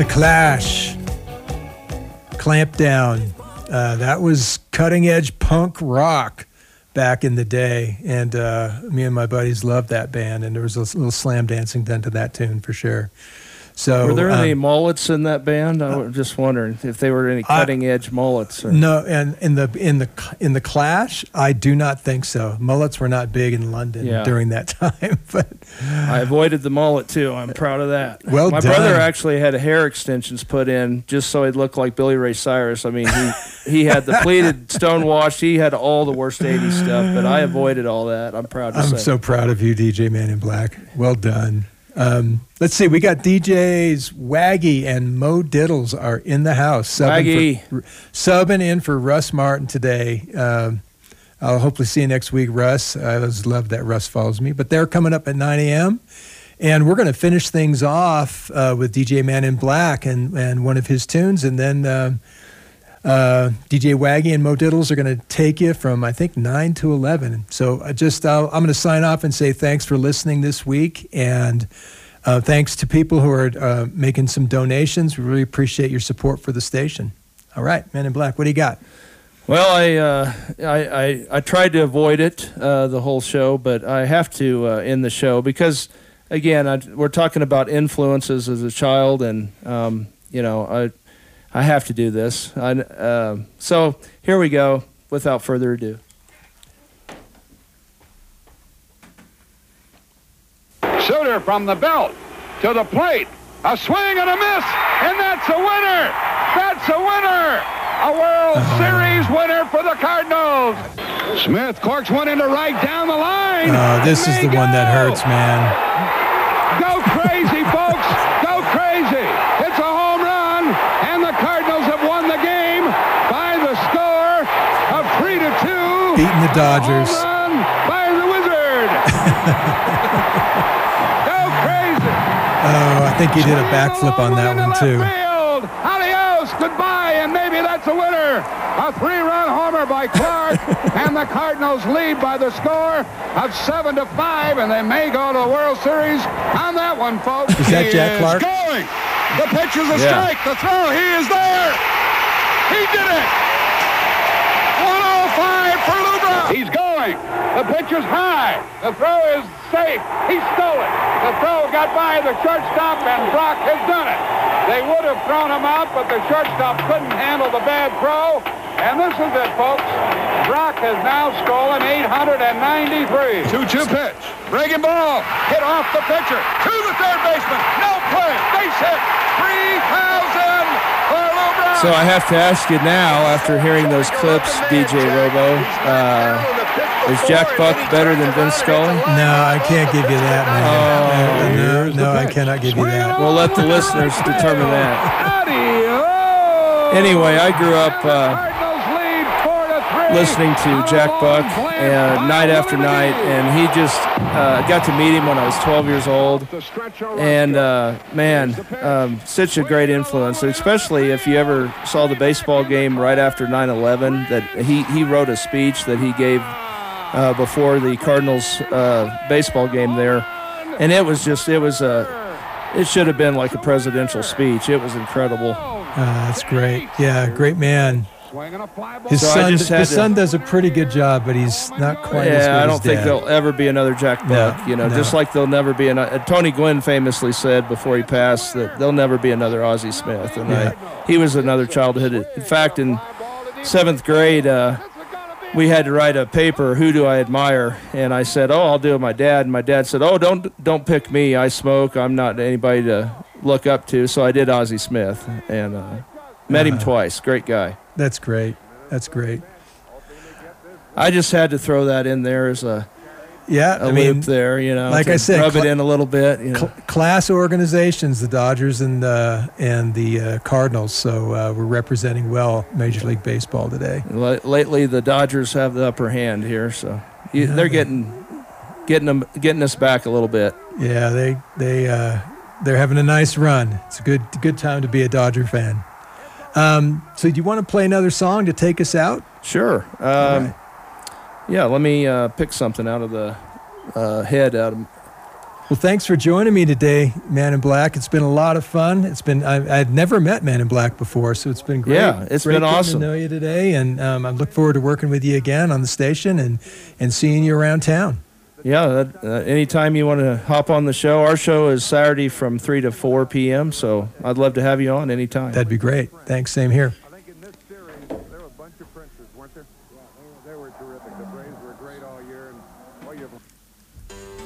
The Clash, Clamp Down. That was cutting-edge punk rock back in the day, and me and my buddies loved that band, and there was a little slam dancing done to that tune for sure. So, were there any mullets in that band? I was just wondering if they were any cutting edge mullets. Or... No, and in the Clash, I do not think so. Mullets were not big in London during that time. But I avoided the mullet too. I'm proud of that. Well My done. brother actually had hair extensions put in just so he'd look like Billy Ray Cyrus. I mean, he had the pleated stonewashed. He had all the worst 80s stuff, but I avoided all that. I'm proud to say. I'm so proud of you, DJ Man in Black. Well done. Let's see, we got DJs Waggy and Mo Diddles are in the house. Subbing in for Russ Martin today. I'll hopefully see you next week, Russ. I always love that Russ follows me. But they're coming up at 9 a.m. And we're going to finish things off with DJ Man in Black and one of his tunes. And then DJ Waggy and Mo Diddles are going to take you from, I think, 9 to 11. So I'm going to sign off and say thanks for listening this week. And thanks to people who are making some donations. We really appreciate your support for the station. All right, Man in Black, what do you got? Well, I tried to avoid it the whole show, but I have to end the show because, again, we're talking about influences as a child, and I have to do this. So here we go. Without further ado. Shooter from the belt to the plate. A swing and a miss, and that's a winner. That's a winner. A World Series winner for the Cardinals. Smith corks one into right down the line. This is the one that hurts, man. Go crazy, folks. Go crazy. It's a home run, and the Cardinals have won the game by the score of 3-2. Beating the Dodgers. Home run by the Wizard. Go crazy. Oh, I think he did a backflip on that one, too. Adios, goodbye, and maybe that's a winner. A 3-run homer by Clark, and the Cardinals lead by the score of 7-5, and they may go to the World Series on that one, folks. Is that Jack Clark? He is going. The pitch is a strike. The throw, he is there. He did it. 105 for Lubra. He's going. The pitch is high. The throw is safe. He stole it. The throw got by the shortstop, and Brock has done it. They would have thrown him out, but the shortstop couldn't handle the bad throw. And this is it, folks. Brock has now stolen 893. 2-2 pitch. Breaking ball. Hit off the pitcher. To the third baseman. No play. Base hit. 3,000 for Lubra. So I have to ask you now, after hearing those clips, DJ Robo, is Jack Buck better than Vince Scully? No, I can't give you that, man. No, I cannot give you that. We'll let the listeners determine that. Anyway, I grew up listening to Jack Buck night after night, and he just got to meet him when I was 12 years old. And, such a great influence, especially if you ever saw the baseball game right after 9/11, that he wrote a speech that he gave before the Cardinals baseball game there. And it should have been like a presidential speech. It was incredible. That's great. Yeah, great man. His son does a pretty good job, but he's not quite as good as I don't think Dad. there'll ever be another Jack Buck. No. Just like there'll never be another. Tony Gwynn famously said before he passed that there'll never be another Ozzie Smith. And he was another childhood. In fact, in 7th grade, we had to write a paper, who do I admire? And I said, I'll do it my dad. And my dad said, don't pick me. I smoke. I'm not anybody to look up to. So I did Ozzie Smith and met him twice. Great guy. That's great. That's great. I just had to throw that in there as a loop there, like I said, rub it in a little bit. Class organizations, the Dodgers and the Cardinals. So we're representing well Major League Baseball today. Lately, the Dodgers have the upper hand here, so they're getting us back a little bit. Yeah, they're having a nice run. It's a good time to be a Dodger fan. So do you want to play another song to take us out? Sure. Right. Yeah, let me pick something out of the head. Well, thanks for joining me today, Man in Black. It's been a lot of fun. I've never met Man in Black before, so it's been great. Yeah, it's been awesome to know you today, and I look forward to working with you again on the station and seeing you around town. Yeah, anytime you want to hop on the show. Our show is Saturday from 3 to 4 p.m., so I'd love to have you on anytime. That'd be great. Thanks, same here. I think in this series, there were a bunch of princes, weren't there? Yeah, they were terrific. The Braves were great all year. And,